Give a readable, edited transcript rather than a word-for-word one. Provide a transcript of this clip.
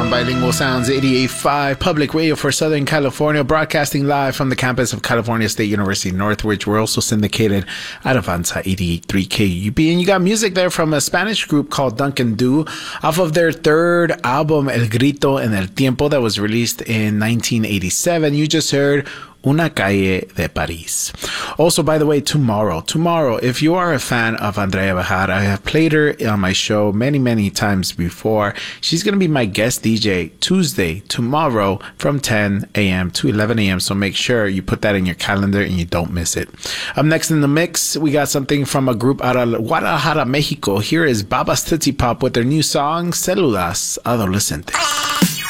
on Bilingual Sounds 88.5 Public Radio for Southern California, broadcasting live from the campus of California State University Northridge. We're also syndicated at Avanza 88.3 KUB. And you got music there from a Spanish group called Duncan Du off of their third album, El Grito en el Tiempo, that was released in 1987. You just heard Una Calle de París. Also, by the way, tomorrow, if you are a fan of Andrea Bejar, I have played her on my show many times before. She's going to be my guest DJ Tuesday, tomorrow, from 10 a.m. to 11 a.m. So make sure you put that in your calendar and you don't miss it. Up next in the mix, we got something from a group out of Guadalajara, Mexico. Here is Babas Tootsie Pop with their new song, Células Adolescentes.